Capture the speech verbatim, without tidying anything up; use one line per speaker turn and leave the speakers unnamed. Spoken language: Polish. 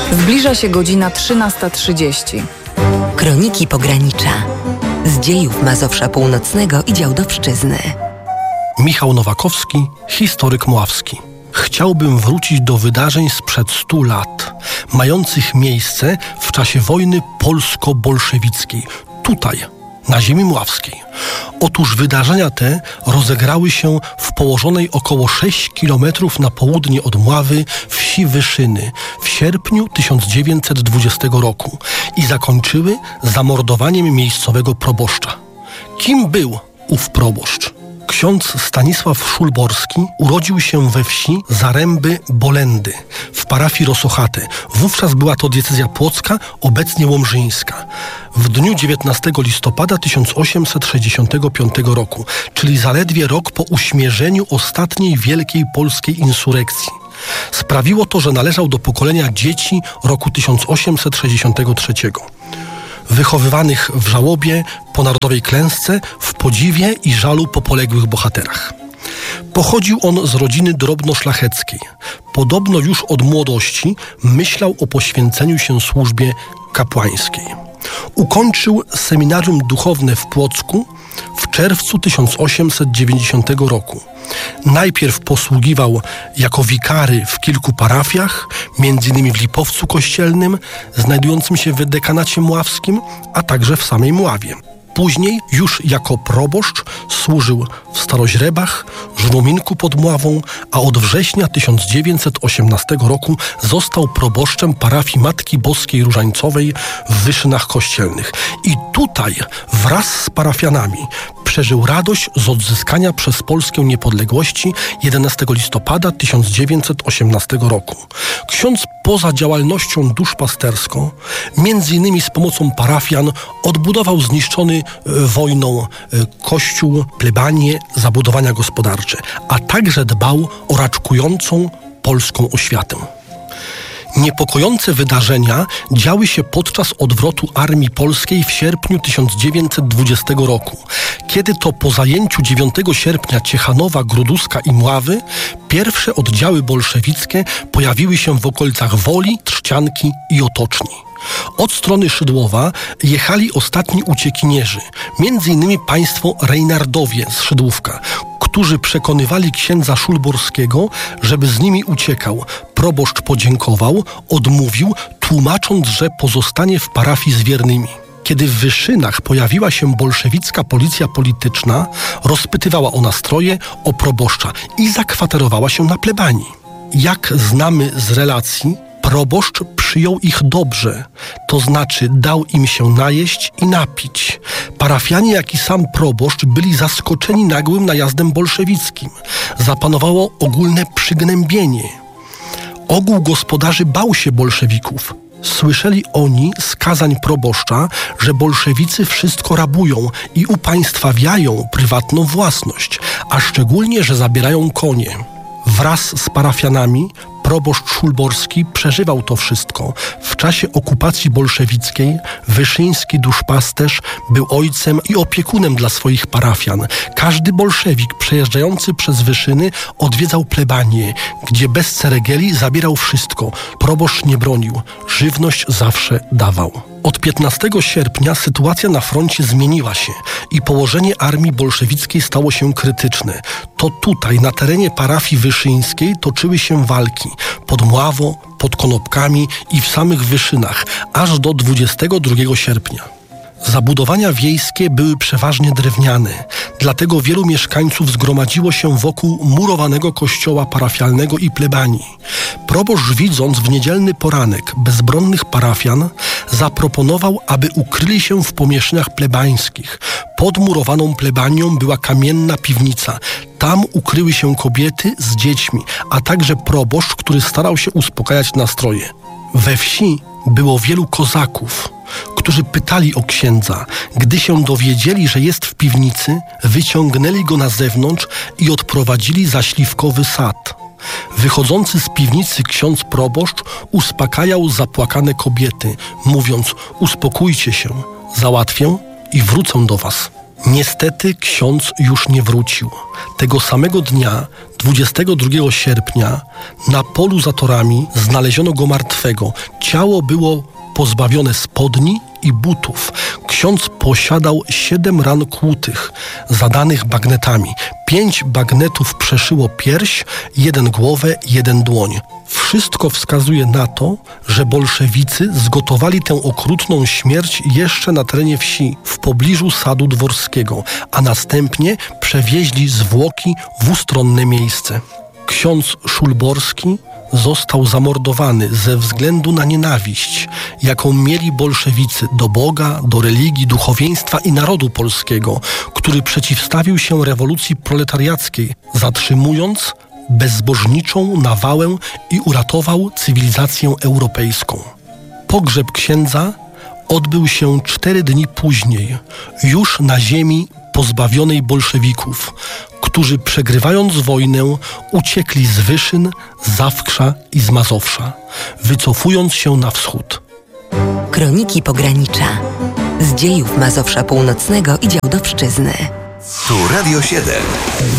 Zbliża się godzina trzynasta trzydzieści.
Kroniki Pogranicza. Z dziejów Mazowsza Północnego i Działdowszczyzny.
Michał Nowakowski, historyk mławski. Chciałbym wrócić do wydarzeń sprzed stu lat, mających miejsce w czasie wojny polsko-bolszewickiej, tutaj, na ziemi mławskiej. Otóż wydarzenia te rozegrały się w położonej około sześć kilometrów na południe od Mławy wsi Wyszyny w sierpniu tysiąc dziewięćset dwudziestego roku i zakończyły zamordowaniem miejscowego proboszcza. Kim był ów proboszcz? Ksiądz Stanisław Szulborski urodził się we wsi Zaręby-Bolendy w parafii Rosochate. Wówczas była to diecezja płocka, obecnie łomżyńska. W dniu dziewiętnastego listopada tysiąc osiemset sześćdziesiątego piątego roku, czyli zaledwie rok po uśmierzeniu ostatniej wielkiej polskiej insurekcji. Sprawiło to, że należał do pokolenia dzieci roku tysiąc osiemset sześćdziesiątego trzeciego. Wychowywanych w żałobie po narodowej klęsce, w podziwie i żalu po poległych bohaterach. Pochodził on z rodziny drobnoszlacheckiej. Podobno już od młodości myślał o poświęceniu się służbie kapłańskiej. Ukończył seminarium duchowne w Płocku w czerwcu tysiąc osiemset dziewięćdziesiątego roku. Najpierw posługiwał jako wikary w kilku parafiach, między innymi w Lipowcu Kościelnym, znajdującym się w dekanacie mławskim, a także w samej Mławie. Później już jako proboszcz służył w Staroźrebach, Żruminku pod Mławą, a od września tysiąc dziewięćset osiemnastego roku został proboszczem parafii Matki Boskiej Różańcowej w Wyszynach Kościelnych. I tutaj wraz z parafianami przeżył radość z odzyskania przez Polskę niepodległości jedenastego listopada tysiąc dziewięćset osiemnastego roku. Ksiądz poza działalnością duszpasterską, między innymi z pomocą parafian, odbudował zniszczony wojną kościół, plebanie, zabudowania gospodarcze, a także dbał o raczkującą polską oświatę. Niepokojące wydarzenia działy się podczas odwrotu armii polskiej w sierpniu tysiąc dziewięćset dwudziestego roku, kiedy to po zajęciu dziewiątego sierpnia Ciechanowa, Gruduska i Mławy pierwsze oddziały bolszewickie pojawiły się w okolicach Woli, Trzcianki i Otoczni. Od strony Szydłowa jechali ostatni uciekinierzy, między innymi państwo Rejnardowie z Szydłówka, którzy przekonywali księdza Szulborskiego, żeby z nimi uciekał. Proboszcz podziękował, odmówił, tłumacząc, że pozostanie w parafii z wiernymi. Kiedy w Wyszynach pojawiła się bolszewicka policja polityczna, rozpytywała o nastroje, o proboszcza i zakwaterowała się na plebanii. Jak znamy z relacji, proboszcz przyjął ich dobrze, to znaczy dał im się najeść i napić. Parafianie, jak i sam proboszcz byli zaskoczeni nagłym najazdem bolszewickim. Zapanowało ogólne przygnębienie. Ogół gospodarzy bał się bolszewików. Słyszeli oni z kazań proboszcza, że bolszewicy wszystko rabują i upaństwawiają prywatną własność, a szczególnie, że zabierają konie. Wraz z parafianami proboszcz Szulborski przeżywał to wszystko. W czasie okupacji bolszewickiej wyszyński duszpasterz był ojcem i opiekunem dla swoich parafian. Każdy bolszewik przejeżdżający przez Wyszyny odwiedzał plebanię, gdzie bez ceregieli zabierał wszystko. Proboszcz nie bronił, żywność zawsze dawał. Od piętnastego sierpnia sytuacja na froncie zmieniła się i położenie armii bolszewickiej stało się krytyczne. To tutaj, na terenie parafii wyszyńskiej, toczyły się walki pod Mławą, pod Konopkami i w samych Wyszynach, aż do dwudziestego drugiego sierpnia. Zabudowania wiejskie były przeważnie drewniane, dlatego wielu mieszkańców zgromadziło się wokół murowanego kościoła parafialnego i plebanii. Proboszcz, widząc w niedzielny poranek bezbronnych parafian, zaproponował, aby ukryli się w pomieszczeniach plebańskich. Pod murowaną plebanią była kamienna piwnica. Tam ukryły się kobiety z dziećmi, a także proboszcz, który starał się uspokajać nastroje. We wsi było wielu kozaków, którzy pytali o księdza. Gdy się dowiedzieli, że jest w piwnicy, wyciągnęli go na zewnątrz i odprowadzili za śliwkowy sad. Wychodzący z piwnicy ksiądz proboszcz uspokajał zapłakane kobiety, mówiąc: uspokójcie się, załatwię i wrócę do was. Niestety ksiądz już nie wrócił. Tego samego dnia, dwudziestego drugiego sierpnia, na polu za torami znaleziono go martwego. Ciało było pozbawione spodni i butów. Ksiądz posiadał siedem ran kłutych, zadanych bagnetami. Pięć bagnetów przeszyło pierś, jeden głowę, jeden dłoń. Wszystko wskazuje na to, że bolszewicy zgotowali tę okrutną śmierć jeszcze na terenie wsi, w pobliżu Sadu Dworskiego, a następnie przewieźli zwłoki w ustronne miejsce. Ksiądz Szulborski został zamordowany ze względu na nienawiść, jaką mieli bolszewicy do Boga, do religii, duchowieństwa i narodu polskiego, który przeciwstawił się rewolucji proletariackiej, zatrzymując bezbożniczą nawałę i uratował cywilizację europejską. Pogrzeb księdza odbył się cztery dni później, już na ziemi pozbawionej bolszewików, którzy przegrywając wojnę uciekli z Wyszyn, z Zawkrza i z Mazowsza, wycofując się na wschód.
Kroniki Pogranicza. Z dziejów Mazowsza Północnego i Działdowszczyzny.
Tu Radio siedem.